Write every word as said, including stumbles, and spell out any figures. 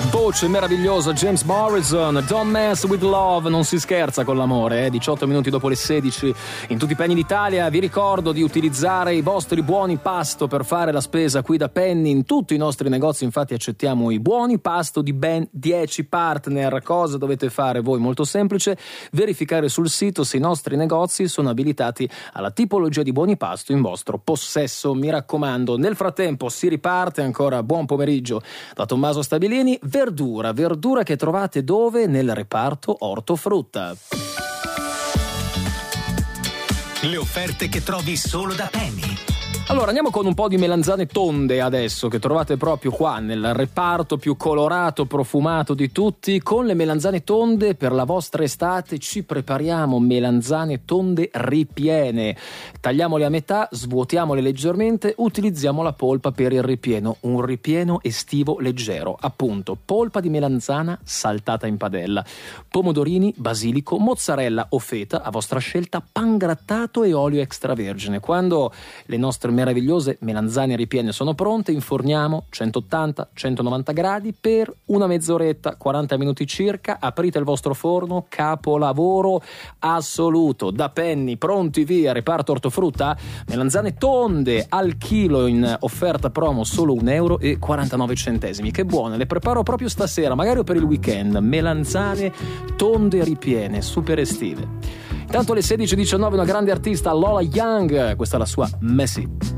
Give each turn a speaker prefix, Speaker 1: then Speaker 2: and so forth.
Speaker 1: Voce meravigliosa, James Morrison, Don't Mess With Love, non si scherza con l'amore, eh? diciotto minuti dopo le sedici in tutti i Penny d'Italia. Vi ricordo di utilizzare i vostri buoni pasto per fare la spesa qui da Penny. In tutti i nostri negozi infatti accettiamo i buoni pasto di ben dieci partner. Cosa dovete fare voi? Molto semplice: verificare sul sito se i nostri negozi sono abilitati alla tipologia di buoni pasto in vostro possesso, mi raccomando. Nel frattempo si riparte, ancora buon pomeriggio da Tommaso Stabilini. Verdura, verdura che trovate dove? Nel reparto ortofrutta.
Speaker 2: Le offerte che trovi solo da Penny.
Speaker 1: Allora andiamo con un po' di melanzane tonde adesso, che trovate proprio qua nel reparto più colorato, profumato di tutti. Con le melanzane tonde per la vostra estate ci prepariamo melanzane tonde ripiene. Tagliamole a metà, svuotiamole leggermente, utilizziamo la polpa per il ripieno, un ripieno estivo leggero, appunto polpa di melanzana saltata in padella, pomodorini, basilico, mozzarella o feta a vostra scelta, pan grattato e olio extravergine. Quando le nostre meravigliose melanzane ripiene sono pronte, inforniamo centottanta centonovanta gradi per una mezz'oretta, quaranta minuti circa. Aprite il vostro forno, capolavoro assoluto. Da Penny, pronti via, reparto ortofrutta. Melanzane tonde al chilo in offerta promo, solo un euro e quarantanove centesimi. Che buone, le preparo proprio stasera, magari per il weekend. Melanzane tonde ripiene, super estive. Intanto alle sedici e diciannove una grande artista, Lola Young, questa è la sua Messy.